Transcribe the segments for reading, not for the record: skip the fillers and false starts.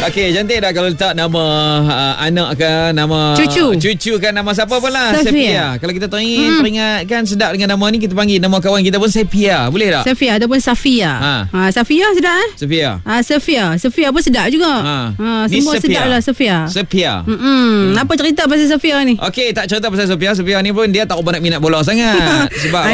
Okey, cantik dah kalau letak nama anak ke, nama cucu kan, nama siapa pun lah. Sepia. Kalau kita teringat kan sedap dengan nama ni, kita panggil nama kawan kita pun Sepia. Boleh tak? Sepia ataupun Safia. Safia sedap Safia pun sedap juga. Semua sedap lah Sepia. Apa cerita pasal Sepia ni? Okey, tak cerita pasal Sepia. Sepia ni pun dia tak berapa nak minat bola sangat. Sebab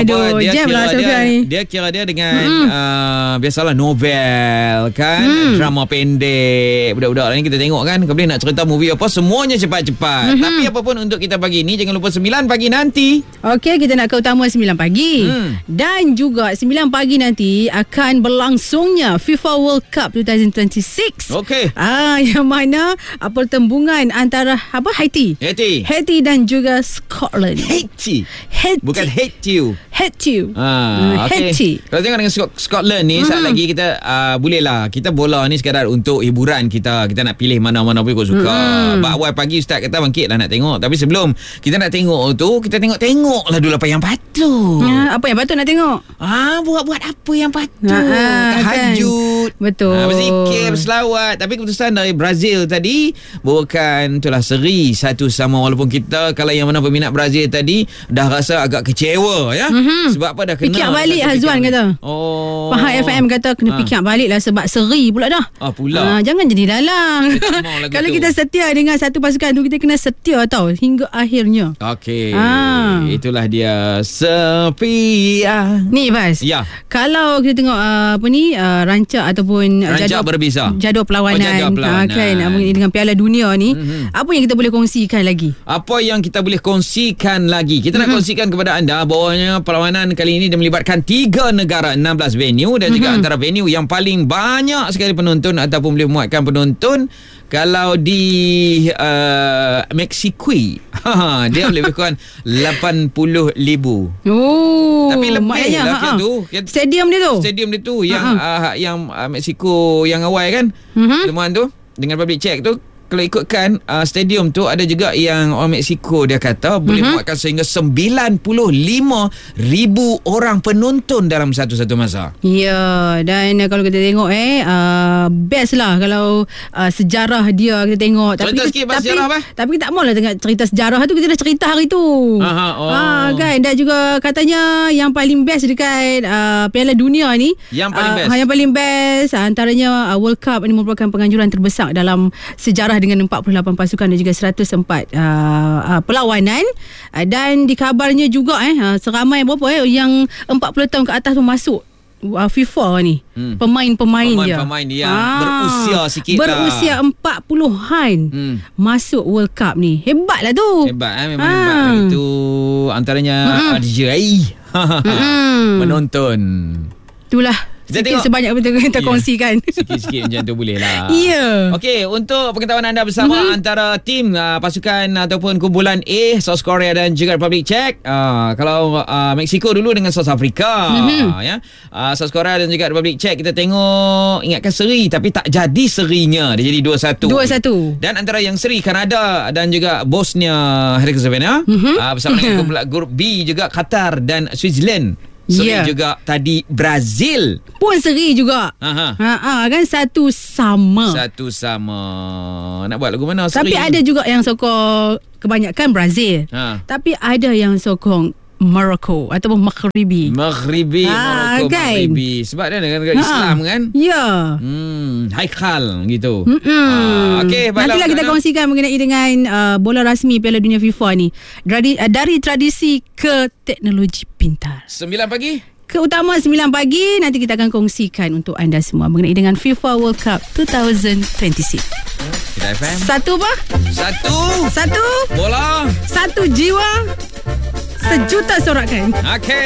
dia kira dia dengan biasalah novel kan, drama pendek, budak-budak ni kita tengok kan, kemudian nak cerita movie apa semuanya cepat-cepat. Tapi apa pun untuk kita pagi ni, jangan lupa 9 pagi nanti. Okey, kita nak ke utama 9 pagi. Dan juga 9 pagi nanti akan berlangsungnya FIFA World Cup 2026. Okey. Yang mana pertembungan antara Haiti dan juga Scotland. Haiti. Bukan hate you. Okay. Haiti. Kalau tengok dengan Scotland ni, saat lagi kita bolehlah, kita bola ni sekadar untuk hiburan kita nak pilih mana-mana pun ikut suka. Awal pagi Ustaz kata bangkitlah nak tengok. Tapi sebelum kita nak tengok tu, kita tengoklah dulu apa yang patut. Apa yang patut nak tengok? Buat apa yang patut. Tahajud. Betul. Berzikir, berselawat. Tapi keputusan dari Brazil tadi bukan itulah seri satu sama, walaupun kita kalau yang mana peminat Brazil tadi dah rasa agak kecewa ya. Sebab apa dah kena. Fikir balik Hazwan kata. Pahal FM kata kena fikir balik lah sebab seri pula dah. Jangan jadi dalang. Kalau kita setia dengan satu pasukan tu, kita kena setia tau hingga akhirnya. Okey. Itulah dia Sepia. Ni Bas. Ya. Kalau kita tengok rancak ataupun rancak berbeza. Jadual perlawanan. Kan dengan Piala Dunia ni, apa yang kita boleh kongsikan lagi? Apa yang kita boleh kongsikan lagi? Kita nak kongsikan kepada anda bahawanya perlawanan kali ini dia melibatkan 3 negara, 16 venue dan juga antara venue yang paling banyak sekali penonton ataupun boleh muatkan penonton. Kalau di Mexico dia lebih kurang 80,000. Tapi lebih lah tu. Stadium dia tu yang Mexico yang awal kan, temuan tu dengan public check tu. Kalau ikutkan stadium tu ada juga yang orang Mexico dia kata boleh muatkan sehingga 95,000 orang penonton dalam satu masa. Ya, dan kalau kita tengok best lah kalau sejarah dia kita tengok. Cerita sikit pasal sejarah apa? Tapi kita tak maulah tengok cerita sejarah tu, kita dah cerita hari tu. Kan, dan juga katanya yang paling best dekat Piala Dunia ni, yang paling best antaranya World Cup ini merupakan penganjuran terbesar dalam sejarah dengan 48 pasukan dan juga 104 perlawanan, dan dikabarnya juga seramai berapa yang 40 tahun ke atas tu masuk FIFA ni. Pemain-pemain dia berusia sikit berusia 40-an masuk World Cup ni. Hebat lah tu. Memang hebat. Itu antaranya DJ menonton. Itulah sikit sebanyak betul kita kongsikan. Sikit-sikit macam tu boleh lah. Ya. Okey, untuk pengetahuan anda bersama antara tim pasukan ataupun kumpulan A, South Korea dan juga Republic Czech. Kalau Mexico dulu dengan South Africa, South Korea dan juga Republic Czech kita tengok ingatkan seri tapi tak jadi serinya. Dia jadi 2-1. Dan antara yang seri Kanada dan juga Bosnia Herzegovina bersama dengan kumpulan grup B juga Qatar dan Switzerland. Seri juga tadi Brazil pun seri juga. Kan satu sama. Nak buat lagu mana seri? Tapi ada juga yang sokong kebanyakan Brazil. Tapi ada yang sokong Morocco ataupun Maghribi. Morocco kan? Maghribi. Sebab dia negara Islam kan? Ya. Haikal gitu. Okey, nantilah kita kongsikan mengenai dengan bola rasmi Piala Dunia FIFA ni. Dari tradisi ke teknologi pintar. 9 pagi? Ke utama 9 pagi nanti kita akan kongsikan untuk anda semua mengenai dengan FIFA World Cup 2026. Kita FM. Satu apa? Satu bola, satu jiwa, sejuta sorakan. Okey.